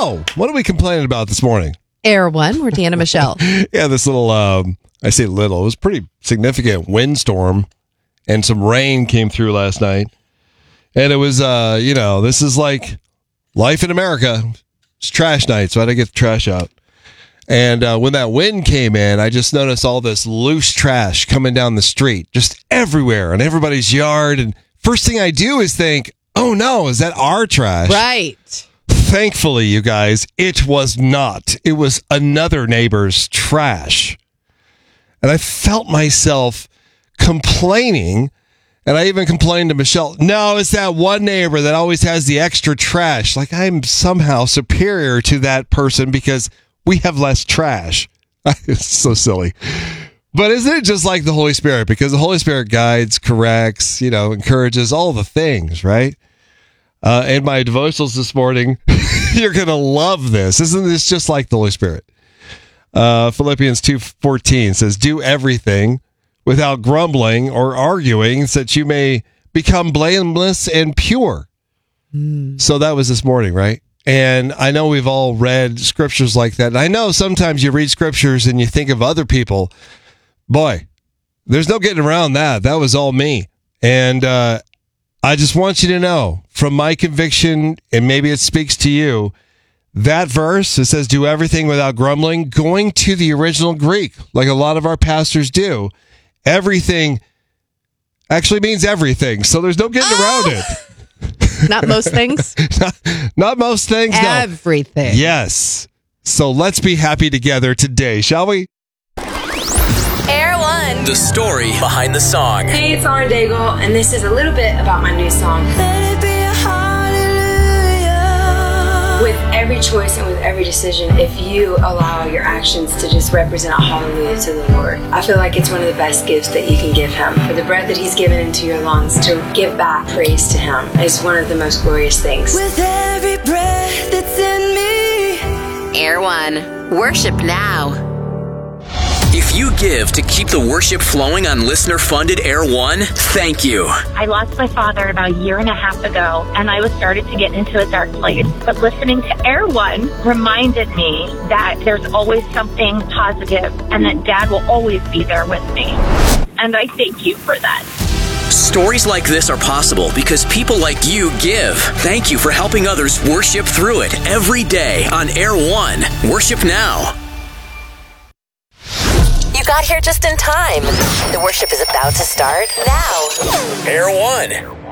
So, what are we complaining about this morning? Air One, we're Deanna Michelle. Yeah, this little, I say little, it was a pretty significant windstorm and some rain came through last night. And it was, this is like life in America. It's trash night, so I had to get the trash out. And when that wind came in, I just noticed all this loose trash coming down the street, just everywhere in everybody's yard. And first thing I do is think, oh no, is that our trash? Right. Thankfully, you guys, it was not. It was another neighbor's trash. And I felt myself complaining. And I even complained to Michelle, no, it's that one neighbor that always has the extra trash. Like I'm somehow superior to that person because we have less trash. It's so silly. But isn't it just like the Holy Spirit? Because the Holy Spirit guides, corrects, encourages all the things, right? In my devotionals this morning, you're going to love this. Isn't this just like the Holy Spirit? Philippians 2:14 says, do everything without grumbling or arguing, so that you may become blameless and pure. So that was this morning, right? And I know we've all read scriptures like that. And I know sometimes you read scriptures and you think of other people. Boy, there's no getting around that. That was all me. And I just want you to know, from my conviction, and maybe it speaks to you, that verse, it says, do everything without grumbling, going to the original Greek, like a lot of our pastors do, everything actually means everything. So there's no getting around it. Not most things? Not most things, Everything. no. Yes. So let's be happy together today, shall we? Air One. The story behind the song. Hey, it's Lauren Daigle, and this is a little bit about my new song. Let it be a hallelujah. With every choice and with every decision, if you allow your actions to just represent a hallelujah to the Lord, I feel like it's one of the best gifts that you can give Him. For the breath that He's given into your lungs, to give back praise to Him is one of the most glorious things. With every breath that's in me. Air One. Worship now. If you give to keep the worship flowing on listener-funded Air One, thank you. I lost my father about a year and a half ago, and I was started to get into a dark place. But listening to Air One reminded me that there's always something positive and that Dad will always be there with me. And I thank you for that. Stories like this are possible because people like you give. Thank you for helping others worship through it every day on Air One. Worship now. You got here just in time. The worship is about to start now. Air One.